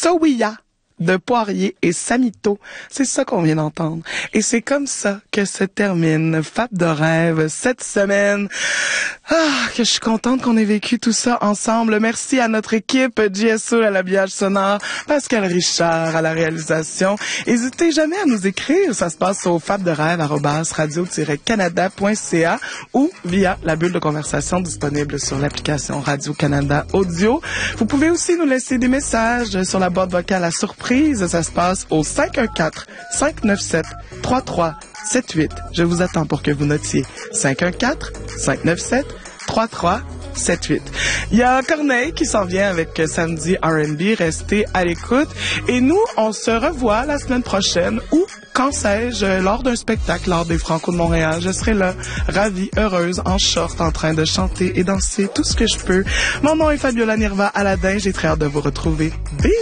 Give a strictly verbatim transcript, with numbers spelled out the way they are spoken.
Sowiya de Poirier et Samito. C'est ça qu'on vient d'entendre. Et c'est comme ça que se termine Fab de rêve cette semaine. Ah, que je suis contente qu'on ait vécu tout ça ensemble. Merci à notre équipe, J S O à l'habillage sonore, Pascal Richard à la réalisation. N'hésitez jamais à nous écrire. Ça se passe au fab de rêve arobase radio tiret canada point c a ou via la bulle de conversation disponible sur l'application Radio-Canada Audio. Vous pouvez aussi nous laisser des messages sur la boîte vocale à surprise. Ça se passe au cinq un quatre, cinq neuf sept, trois trois sept huit. Je vous attends pour que vous notiez cinq un quatre, cinq neuf sept, trois trois sept huit. Il y a Corneille qui s'en vient avec Samedi R and B. Restez à l'écoute. Et nous, on se revoit la semaine prochaine ou quand sais-je, lors d'un spectacle, lors des Franco de Montréal. Je serai là, ravie, heureuse, en short, en train de chanter et danser tout ce que je peux. Mon nom est Fabiola Nirva Aladin. J'ai très hâte de vous retrouver. Bisous!